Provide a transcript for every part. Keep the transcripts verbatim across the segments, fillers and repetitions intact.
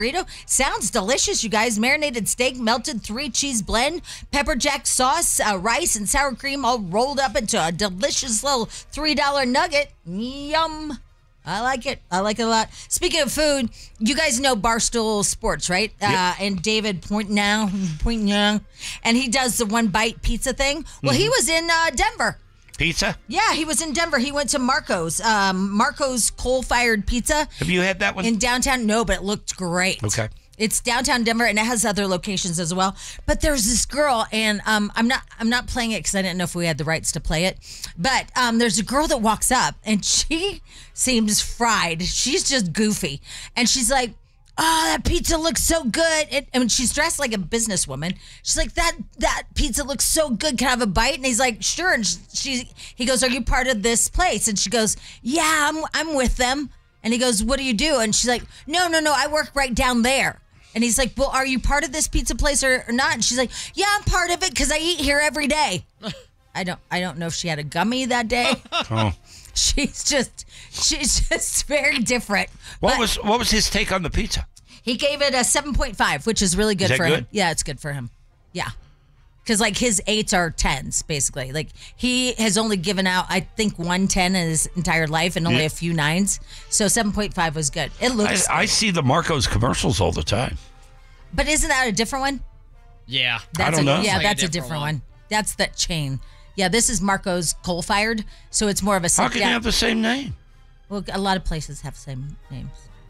burrito. Sounds delicious, you guys. Marinated steak, melted three cheese blend, pepper jack sauce, uh, rice, and sour cream all rolled up into a delicious little three dollar nugget. Yum. I like it. I like it a lot. Speaking of food, you guys know Barstool Sports, right? Yep. Uh, and David Pointnow, Pointnow, and he does the one bite pizza thing. Well, mm-hmm. he was in uh, Denver. Pizza? Yeah, he was in Denver. He went to Marco's. Um, Marco's coal-fired pizza. Have you had that one? In downtown? No, but it looked great. Okay. It's downtown Denver, and it has other locations as well. But there's this girl, and um, I'm not I'm not playing it because I didn't know if we had the rights to play it. But um, there's a girl that walks up, and she seems fried. She's just goofy. And she's like, oh, that pizza looks so good. It, and she's dressed like a businesswoman. She's like, that that pizza looks so good. Can I have a bite? And he's like, sure. And she, he goes, are you part of this place? And she goes, yeah, I'm I'm with them. And he goes, what do you do? And she's like, no, no, no, I work right down there. And he's like, well, are you part of this pizza place or, or not? And she's like, yeah, I'm part of it because I eat here every day. I don't I don't know if she had a gummy that day. Oh. She's just she's just very different. What But was what was his take on the pizza? he gave it a seven point five, which is really good Is that for good? him. Yeah, it's good for him. Yeah. Because, like, his eights are tens, basically. Like, he has only given out, I think, one ten in his entire life and only Yeah. a few nines. So seven point five was good. It looks I, I see the Marco's commercials all the time. But isn't that a different one? Yeah. That's don't a, know. Yeah, Like a that's a different different one. one. That's that chain. Yeah, this is Marco's coal-fired, so it's more of a... How can yeah. you have the same name? Well, a lot of places have the same names.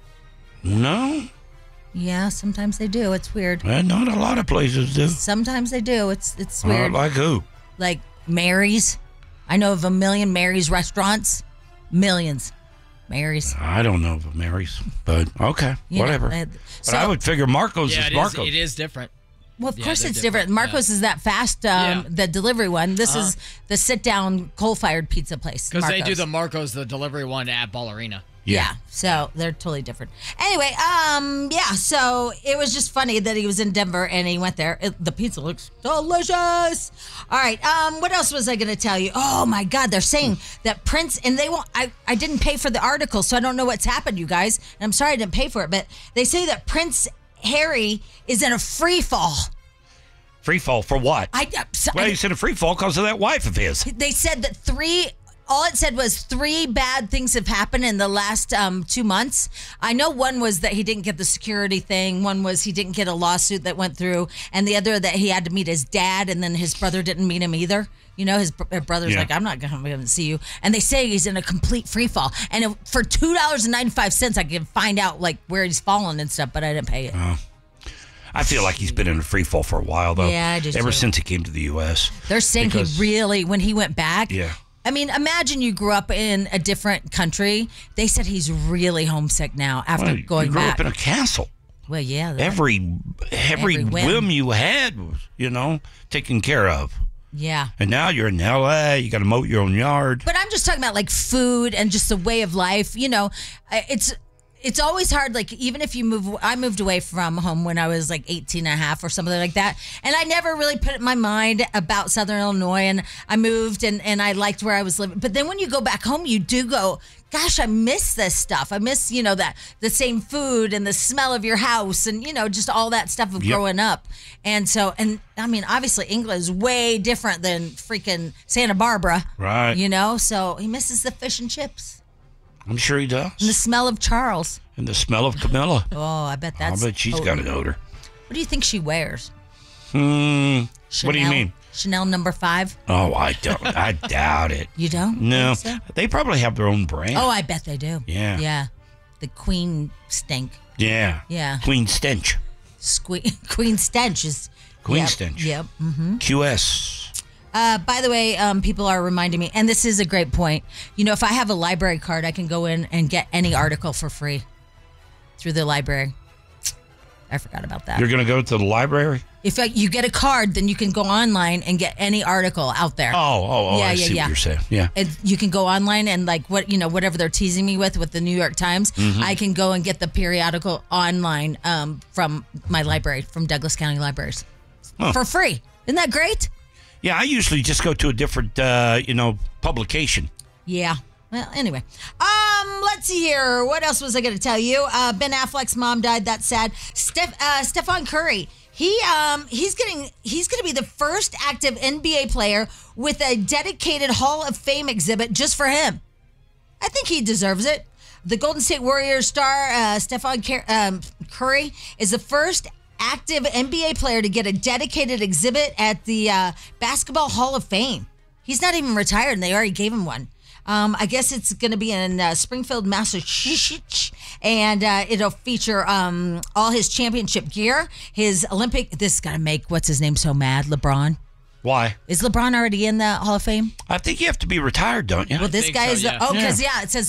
No, Yeah, sometimes they do. It's weird. eh, not a lot of places do. Sometimes they do. It's it's Uh, weird. like who? Like Mary's. I know of a million Mary's restaurants. Millions. Mary's. I don't know of Mary's, but okay, You know, whatever. uh, but so- I would figure Marco's Yeah, is it is, Marco's. it is different. Well, of Yeah, course they're it's different. different, Marco's yeah. is that fast, um, Yeah. the delivery one. This Uh-huh. is the sit-down coal-fired pizza place. Because they do Marco's. the Marco's, the delivery one at Ballerina. Yeah. So they're totally different. Anyway, um, yeah, so it was just funny that he was in Denver and he went there. It, the pizza looks delicious. All right. Um, what else was I going to tell you? Oh my God, they're saying that Prince, and they won't, I, I didn't pay for the article, so I don't know what's happened, you guys. And I'm sorry I didn't pay for it, but they say that Prince Harry is in a free fall. Free fall for what? I, uh, so, well, he's in a free fall because of that wife of his. They said that three, all it said was three bad things have happened in the last um, two months. I know one was that he didn't get the security thing. One was he didn't get a lawsuit that went through. And the other that he had to meet his dad and then his brother didn't meet him either. You know, his br- brother's Yeah. like, I'm not going to see you. And they say he's in a complete free fall. And it, for two dollars and ninety-five cents, I can find out like where he's fallen and stuff, but I didn't pay it. Oh. I feel like he's been in a free fall for a while, though. Yeah, I just Ever do. since he came to the U S They're saying Because- he really, when he went back. Yeah. I mean, imagine you grew up in a different country. They said he's really homesick now after Well, you going grew back. up in a castle. well, yeah. that- Every every, Every whim. whim. you had was, you know, taken care of. yeah. And now you're in L A. You got to mow your own yard. But I'm just talking about like food and just the way of life. You know, uh, it's it's always hard. Like even if you move, I moved away from home when I was like eighteen and a half or something like that. And I never really put it in my mind about Southern Illinois. And I moved and, and I liked where I was living. But then when you go back home, you do go, gosh, I miss this stuff. I miss, you know, that the same food and the smell of your house and, you know, just all that stuff of Yep. growing up. And so, and I mean, obviously England is way different than freaking Santa Barbara. Right. You know, so he misses the fish and chips I'm sure he does. and the smell of Charles. And the smell of Camilla. Oh, I bet I that's. bet she's oh, got an odor. What do you think she wears? Hmm. What do you Chanel- mean? Chanel number five? Oh, I don't. I doubt it. You don't? No. think so? They probably have their own brand. Oh, I bet they do. Yeah. Yeah. The Queen stink. Yeah. Yeah. Queen Stench. Sque- Queen stench is. Queen yep, stench. Yep. Mm-hmm. Q S. Uh, by the way, um, people are reminding me, and this is a great point. You know, if I have a library card, I can go in and get any article for free through the library. I forgot about that. You're going to go to the library? If uh, you get a card, then you can go online and get any article out there. Oh, oh, oh. Yeah, I yeah, see yeah. what you're saying. Yeah. And you can go online and like what you know whatever they're teasing me with with the New York Times, Mm-hmm. I can go and get the periodical online um, from my library, from Douglas County Libraries, Huh. for free. Isn't that great? Yeah, I usually just go to a different, uh, you know, publication. Yeah. Well, anyway. Um, Um, let's see here. What else was I going to tell you? Uh, Ben Affleck's mom died. That's sad. Steph, uh, Stephon Curry. He um he's getting he's going to be the first active N B A player with a dedicated Hall of Fame exhibit just for him. I think he deserves it. The Golden State Warriors star uh, Stephon Car- um, Curry is the first active N B A player to get a dedicated exhibit at the uh, Basketball Hall of Fame. He's not even retired, and they already gave him one. Um, I guess it's going to be in uh, Springfield, Massachusetts, and uh, it'll feature um, all his championship gear, his Olympic. This is going to make what's his name so mad, LeBron. Why? Is LeBron already in the Hall of Fame? I think you have to be retired, don't you? Well, this think guy so, is. yeah. Oh, because Yeah. yeah, it says